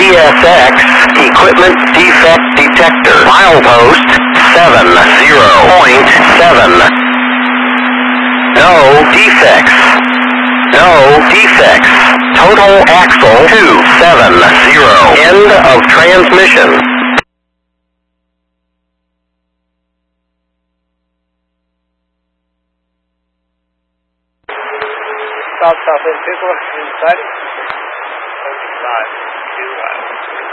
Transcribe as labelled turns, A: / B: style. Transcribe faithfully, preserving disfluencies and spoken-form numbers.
A: S X, equipment defect detector. Milepost seven zero point seven. No defects. No defects. Total axle two seven zero. End of transmission.
B: South Southwest vehicle inside. forty-five two.